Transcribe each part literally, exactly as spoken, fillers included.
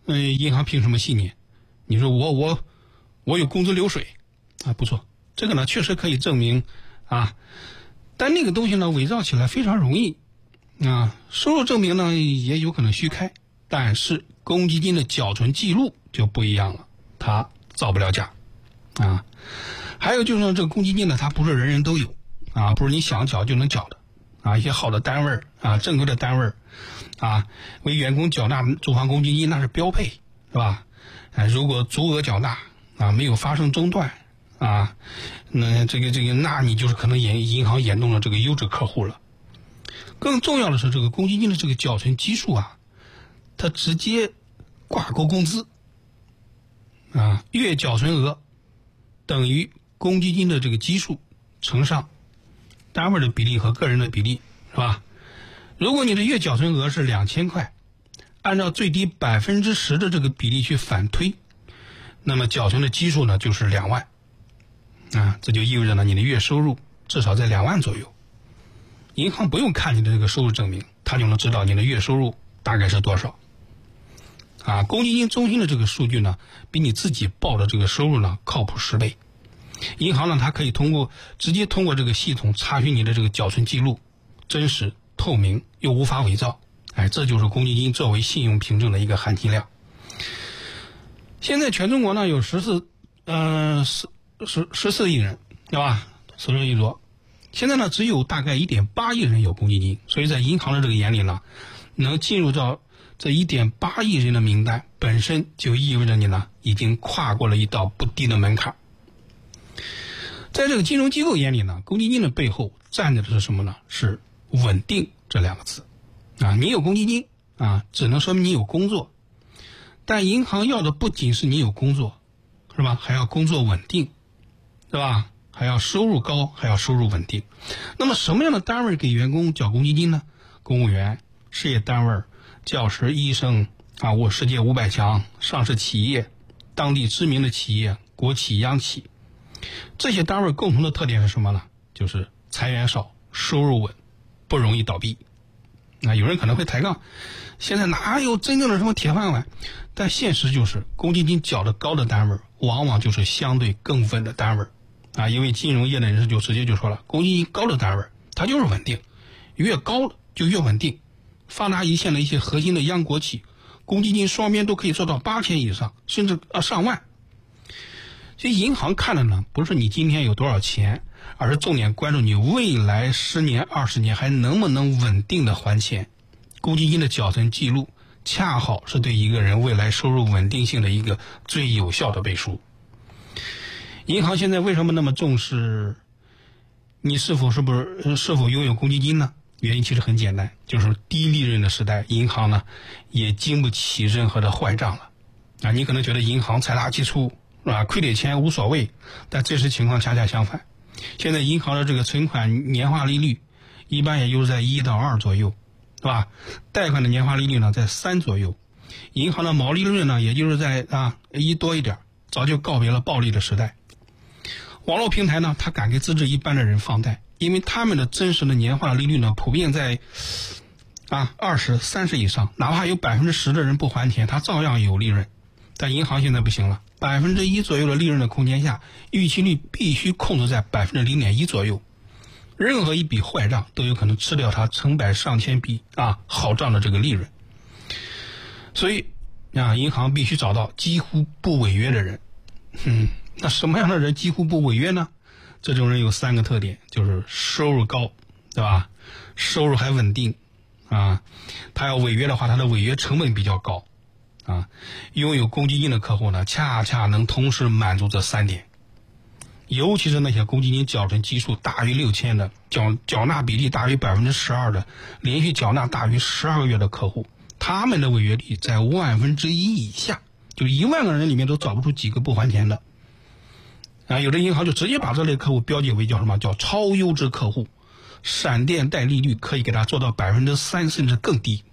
嗯、呃，银行凭什么信你？你说我我我有工资流水啊，不错，这个呢确实可以证明啊，但那个东西呢伪造起来非常容易啊，收入证明呢也有可能虚开，但是公积金的缴存记录就不一样了，它造不了假啊。还有就是呢，这个公积金呢，它不是人人都有啊，不是你想缴就能缴的啊。一些好的单位啊，正规的单位啊，为员工缴纳住房公积金那是标配，是吧？啊，如果足额缴纳啊，没有发生中断啊，那这个这个，那你就是可能眼银行眼中的这个优质客户了。更重要的是，这个公积金的这个缴存基数啊，它直接挂钩工资啊，月缴存额等于公积金的这个基数乘上单位的比例和个人的比例，是吧？如果你的月缴存额是两千块，按照最低百分之十的这个比例去反推，那么缴存的基数呢就是两万啊，这就意味着呢你的月收入至少在两万左右。银行不用看你的这个收入证明，他就能知道你的月收入大概是多少啊。公积金中心的这个数据呢，比你自己报的这个收入呢靠谱十倍。银行呢，它可以通过直接通过这个系统查询你的这个缴存记录，真实透明又无法伪造。哎，这就是公积金作为信用凭证的一个含金量。现在全中国呢有十四呃十十十四亿人，对吧？十四亿多。现在呢只有大概一点八亿人有公积金，所以在银行的这个眼里呢，能进入到这一点八亿人的名单，本身就意味着你呢已经跨过了一道不低的门槛。在这个金融机构眼里呢，公积金的背后站着的是什么呢？是稳定这两个字啊。你有公积金啊，只能说明你有工作，但银行要的不仅是你有工作，是吧？还要工作稳定，对吧？还要收入高，还要收入稳定。那么什么样的单位给员工缴公积金呢？公务员、事业单位、教师、医生啊，我世界五百强、上市企业、当地知名的企业、国企、央企。这些单位共同的特点是什么呢？就是裁员少，收入稳，不容易倒闭。啊，有人可能会抬杠，现在哪有真正的什么铁饭碗？但现实就是，公积金缴得高的单位，往往就是相对更稳的单位。啊，因为金融业的人士就直接就说了，公积金高的单位，它就是稳定，越高就越稳定。发达一线的一些核心的央国企，公积金双边都可以做到八千以上，甚至啊上万。其实银行看的呢，不是你今天有多少钱，而是重点关注你未来十年、二十年还能不能稳定的还钱。公积金的缴存记录，恰好是对一个人未来收入稳定性的一个最有效的背书。银行现在为什么那么重视你是否是不是是否拥有公积金呢？原因其实很简单，就是低利润的时代，银行呢也经不起任何的坏账了。啊，你可能觉得银行财大气粗，啊，亏点钱无所谓，但真实情况恰恰相反。现在银行的这个存款年化利率一般也就是在一到二左右，是吧？贷款的年化利率呢在三左右，银行的毛利润呢也就是在啊一多一点，早就告别了暴利的时代。网络平台呢，它敢给资质一般的人放贷，因为他们的真实的年化利率呢普遍在啊二十、三十以上，哪怕有百分之十的人不还钱，他照样有利润。但银行现在不行了，百分之一左右的利润的空间下，逾期率必须控制在百分之零点一左右。任何一笔坏账都有可能吃掉它成百上千笔啊好账的这个利润。所以啊，银行必须找到几乎不违约的人。嗯，那什么样的人几乎不违约呢？这种人有三个特点，就是收入高，对吧？收入还稳定啊。他要违约的话，他的违约成本比较高啊。拥有公积金的客户呢，恰恰能同时满足这三点。尤其是那些公积金缴存基数大于六千的，缴缴纳比例大于百分之十二的，连续缴纳大于十二个月的客户，他们的违约率在万分之一以下，就一万个人里面都找不出几个不还钱的。啊，有的银行就直接把这类客户标记为叫什么？叫超优质客户，闪电贷利率可以给他做到百分之三甚至更低。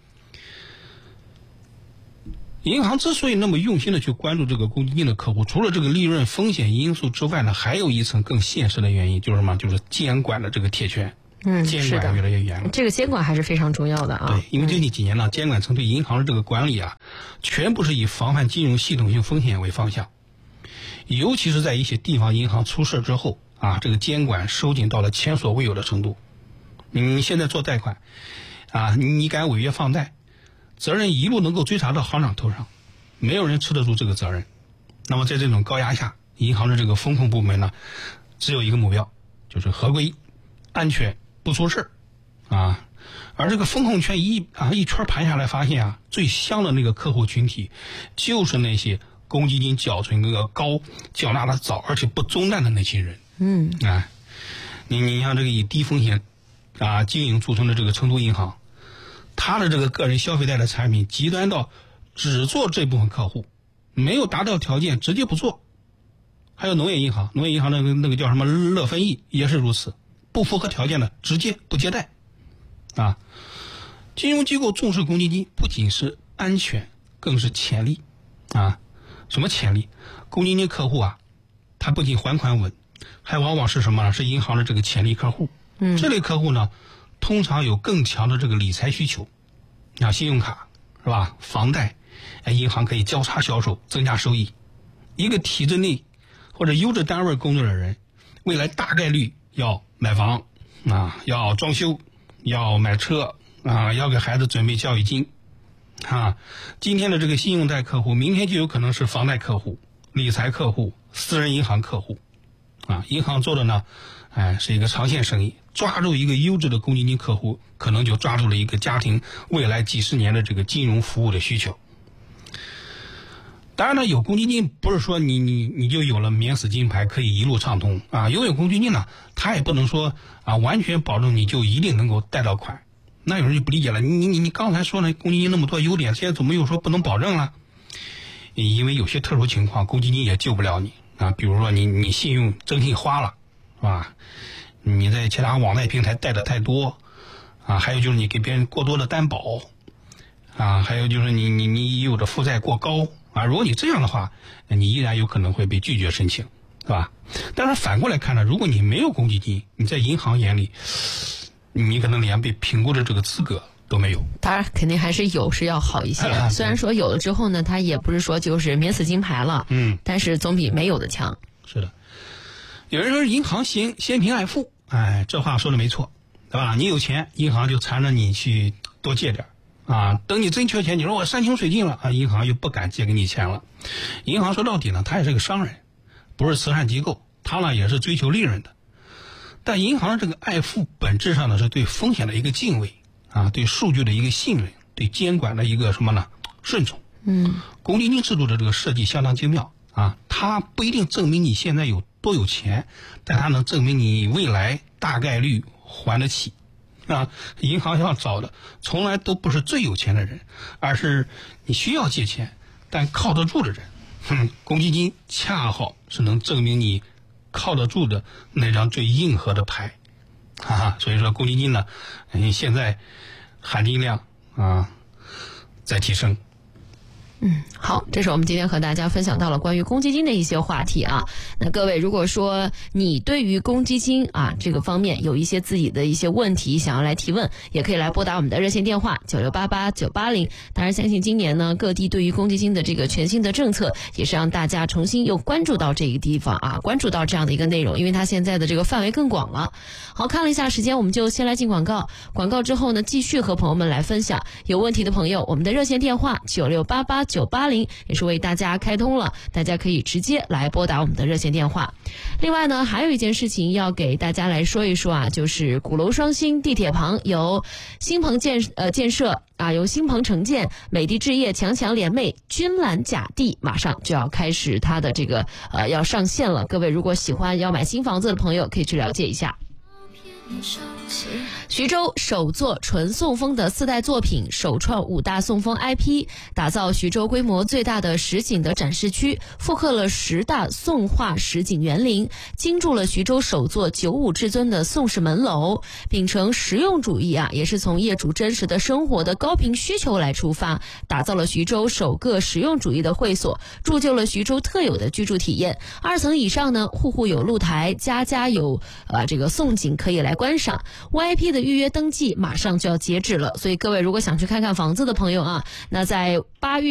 银行之所以那么用心的去关注这个公积金的客户，除了这个利润风险因素之外呢，还有一层更现实的原因，就是什么？就是监管的这个铁拳嗯， 监管越来越严了。 这个监管还是非常重要的啊。 对，因为最近几年呢，监管层对银行的这个管理啊，全部是以防范金融系统性风险为方向。尤其是在一些地方银行出事之后啊，这个监管收紧到了前所未有的程度。你现在做贷款啊，你敢违约放贷，责任一路能够追查到行长头上，没有人吃得住这个责任。那么在这种高压下，银行的这个风控部门呢，只有一个目标，就是合规、安全、不出事啊。而这个风控圈一啊一圈盘下来，发现啊，最香的那个客户群体，就是那些公积金缴存那个高、缴纳的早，而且不中断的那群人。 嗯， 啊，你你像这个以低风险啊经营著称的这个成都银行，它的这个个人消费贷的产品极端到只做这部分客户，没有达到条件直接不做。还有农业银行，农业银行那个那个叫什么乐分益也是如此，不符合条件的直接不接贷。啊，金融机构重视公积金，不仅是安全，更是潜力。啊，什么潜力？公积金客户啊，他不仅还款稳，还往往是什么呢？是银行的这个潜力客户。 嗯， 这类客户呢，通常有更强的这个理财需求。啊，信用卡是吧？房贷，哎，银行可以交叉销售，增加收益。一个体制内或者优质单位工作的人，未来大概率要买房啊，要装修，要买车啊，要给孩子准备教育金啊。今天的这个信用贷客户，明天就有可能是房贷客户、理财客户、私人银行客户啊。银行做的呢，哎，是一个长线生意，抓住一个优质的公积金客户，可能就抓住了一个家庭未来几十年的这个金融服务的需求。当然呢，有公积金不是说你你你就有了免死金牌可以一路畅通啊。拥有公积金呢，它也不能说啊完全保证你就一定能够贷到款。那有人就不理解了，你你你刚才说了公积金那么多优点，现在怎么又说不能保证了？因为有些特殊情况，公积金也救不了你啊。比如说你你信用征信花了，是吧？你在其他网贷平台贷的太多啊，还有就是你给别人过多的担保啊，还有就是你你你有的负债过高。啊，如果你这样的话，你依然有可能会被拒绝申请，是吧？但是反过来看呢，如果你没有公积金，你在银行眼里，你可能连被评估的这个资格都没有。 当然，肯定还是有是要好一些。啊、虽然说有了之后呢，它也不是说就是免死金牌了， 嗯， 但是总比没有的强。 是的，有人说银行先先贫爱富，哎，这话说的没错，对吧？你有钱，银行就缠着你去多借点。啊，等你真缺钱，你说我山穷水尽了啊，银行又不敢借给你钱了。银行说到底呢，它也是个商人，不是慈善机构，它呢也是追求利润的。但银行的这个爱富本质上呢是对风险的一个敬畏啊，对数据的一个信任，对监管的一个什么呢顺从。 嗯， 公积金制度的这个设计相当精妙啊，它不一定证明你现在有多有钱，但它能证明你未来大概率还得起。啊，银行要找的从来都不是最有钱的人，而是你需要借钱但靠得住的人。哼，公积金恰好是能证明你靠得住的那张最硬核的牌，哈哈。所以说公积金呢，嗯，现在含金量啊在提升。 嗯，好，这是我们今天和大家分享到了关于公积金的一些话题啊。那各位，如果说你对于公积金啊这个方面有一些自己的一些问题想要来提问，也可以来拨打我们的热线电话九六八八九八零。当然，相信今年呢各地对于公积金的这个全新的政策，也是让大家重新又关注到这个地方啊，关注到这样的一个内容，因为它现在的这个范围更广了。好，看了一下时间，我们就先来进广告。广告之后呢，继续和朋友们来分享。有问题的朋友，我们的热线电话九六八八九八零也是为大家开通了，大家可以直接来拨打我们的热线电话。另外呢，还有一件事情要给大家来说一说啊，就是鼓楼双星地铁旁由新鹏建呃建设啊，由新鹏城建、美的置业、强强联袂、君兰甲地马上就要开始它的这个呃要上线了。各位如果喜欢要买新房子的朋友，可以去了解一下。徐州首座纯宋风的四代作品，首创五大宋风 I P， 打造徐州规模最大的实景的展示区，复刻了十大宋画实景园林，精筑了徐州首座九五至尊的宋式门楼，秉承实用主义啊，也是从业主真实的生活的高频需求来出发，打造了徐州首个实用主义的会所，铸就了徐州特有的居住体验。二层以上呢，户户有露台，家家有呃这个宋景可以来观赏。Y I P 的预约登记马上就要截止了，所以各位如果想去看看房子的朋友啊，那在八月